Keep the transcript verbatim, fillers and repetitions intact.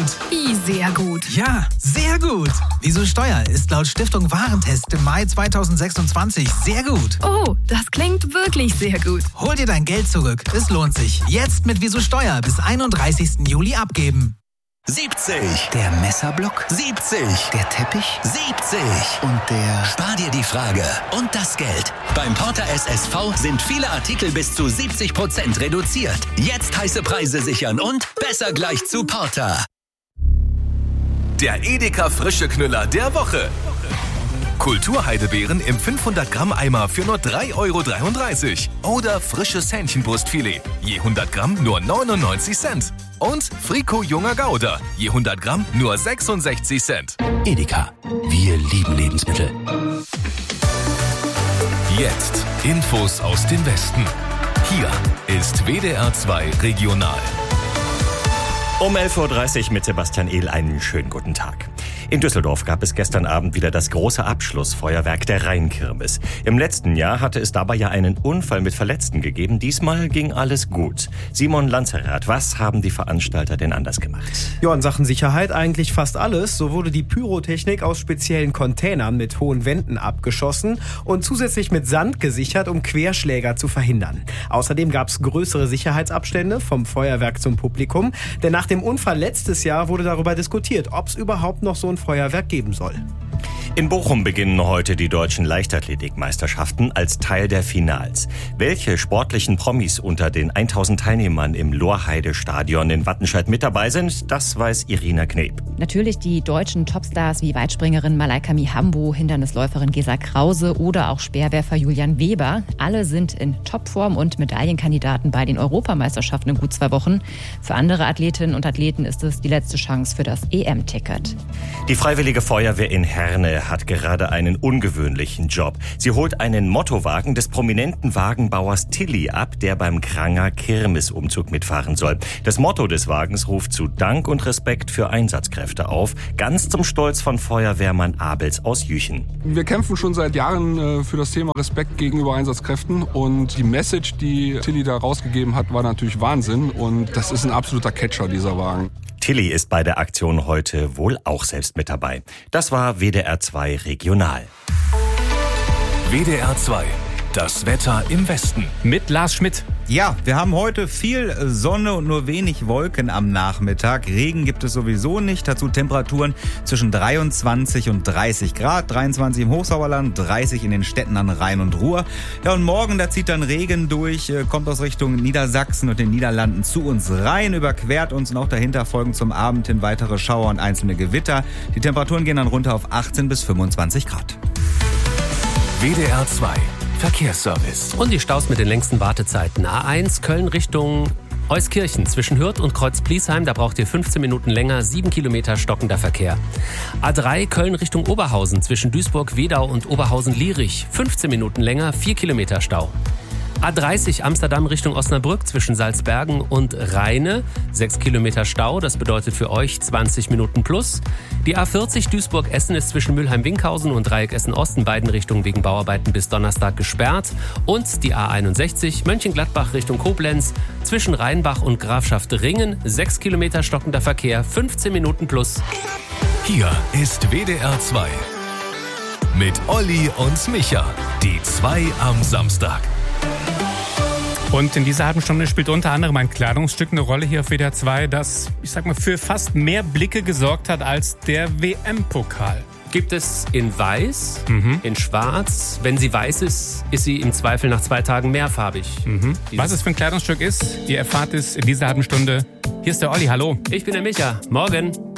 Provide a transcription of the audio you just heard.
gut. Wie sehr gut? Ja, sehr gut. Wieso Steuer ist laut Stiftung Warentest im Mai zweitausendsechsundzwanzig sehr gut. Oh, das klingt wirklich sehr gut. Hol dir dein Geld zurück. Es lohnt sich. Jetzt mit Wieso Steuer bis einunddreißigsten Juli abgeben. siebzig. Der Messerblock? siebzig. Der Teppich? siebzig. Und der... Spar dir die Frage und das Geld. Beim Porter S S V sind viele Artikel bis zu siebzig Prozent reduziert. Jetzt heiße Preise sichern und besser gleich zu Porter. Der Edeka Frische Knüller der Woche. Kulturheidebeeren im fünfhundert Gramm Eimer für nur drei Euro dreiunddreißig. Oder frisches Hähnchenbrustfilet, je hundert Gramm nur neunundneunzig Cent. Und Frico junger Gouda, je hundert Gramm nur sechsundsechzig Cent. Edeka. Wir lieben Lebensmittel. Jetzt Infos aus dem Westen. Hier ist W D R zwei Regional. Um elf Uhr dreißig mit Sebastian Ehl einen schönen guten Tag. In Düsseldorf gab es gestern Abend wieder das große Abschlussfeuerwerk der Rheinkirmes. Im letzten Jahr hatte es dabei ja einen Unfall mit Verletzten gegeben. Diesmal ging alles gut. Simon Lanzerath, was haben die Veranstalter denn anders gemacht? Ja, in Sachen Sicherheit eigentlich fast alles. So wurde die Pyrotechnik aus speziellen Containern mit hohen Wänden abgeschossen und zusätzlich mit Sand gesichert, um Querschläger zu verhindern. Außerdem gab es größere Sicherheitsabstände vom Feuerwerk zum Publikum. Denn nach dem Unfall letztes Jahr wurde darüber diskutiert, ob es überhaupt noch so ein Feuerwerk geben soll. In Bochum beginnen heute die deutschen Leichtathletikmeisterschaften als Teil der Finals. Welche sportlichen Promis unter den tausend Teilnehmern im Lorheide-Stadion in Wattenscheid mit dabei sind, das weiß Irina Kneb. Natürlich die deutschen Topstars wie Weitspringerin Malaika Mihambo, Hindernisläuferin Gesa Krause oder auch Speerwerfer Julian Weber. Alle sind in Topform und Medaillenkandidaten bei den Europameisterschaften in gut zwei Wochen. Für andere Athletinnen und Athleten ist es die letzte Chance für das E M-Ticket. Die Freiwillige Feuerwehr in Herne hat gerade einen ungewöhnlichen Job. Sie holt einen Mottowagen des prominenten Wagenbauers Tilly ab, der beim Kranger Kirmesumzug mitfahren soll. Das Motto des Wagens ruft zu Dank und Respekt für Einsatzkräfte auf, ganz zum Stolz von Feuerwehrmann Abels aus Jüchen. Wir kämpfen schon seit Jahren äh, für das Thema Respekt gegenüber Einsatzkräften und die Message, die Tilly da rausgegeben hat, war natürlich Wahnsinn und das ist ein absoluter Catcher, dieser Wagen. Tilly ist bei der Aktion heute wohl auch selbst mit dabei. Das war W D R zwei Regional. W D R zwei. Das Wetter im Westen. Mit Lars Schmidt. Ja, wir haben heute viel Sonne und nur wenig Wolken am Nachmittag. Regen gibt es sowieso nicht. Dazu Temperaturen zwischen dreiundzwanzig und dreißig Grad. dreiundzwanzig im Hochsauerland, dreißig in den Städten an Rhein und Ruhr. Ja, und morgen, da zieht dann Regen durch, kommt aus Richtung Niedersachsen und den Niederlanden zu uns rein, überquert uns und auch dahinter folgen zum Abend hin weitere Schauer und einzelne Gewitter. Die Temperaturen gehen dann runter auf achtzehn bis fünfundzwanzig Grad. W D R zwei. Verkehrsservice. Und die Staus mit den längsten Wartezeiten. A eins Köln Richtung Euskirchen zwischen Hürth und Kreuz-Bliesheim. Da braucht ihr fünfzehn Minuten länger, sieben Kilometer stockender Verkehr. A drei Köln Richtung Oberhausen zwischen Duisburg-Wedau und Oberhausen-Lierich. fünfzehn Minuten länger, vier Kilometer Stau. A dreißig Amsterdam Richtung Osnabrück zwischen Salzbergen und Rheine. sechs Kilometer Stau, das bedeutet für euch zwanzig Minuten plus. Die A vierzig Duisburg-Essen ist zwischen Mülheim-Winkhausen und Dreieck Essen-Ost in beiden Richtungen wegen Bauarbeiten bis Donnerstag gesperrt. Und die A einundsechzig Mönchengladbach Richtung Koblenz zwischen Rheinbach und Grafschaft Ringen. sechs Kilometer stockender Verkehr, fünfzehn Minuten plus. Hier ist W D R zwei. Mit Olli und Micha. Die zwei am Samstag. Und in dieser halben Stunde spielt unter anderem ein Kleidungsstück eine Rolle hier auf W D R zwei, das, ich sag mal, für fast mehr Blicke gesorgt hat als der W M-Pokal. Gibt es in weiß, Mhm. in schwarz. Wenn sie weiß ist, ist sie im Zweifel nach zwei Tagen mehrfarbig. Mhm. Was es für ein Kleidungsstück ist, ihr erfahrt es in dieser halben Stunde. Hier ist der Olli, hallo. Ich bin der Micha. Morgen.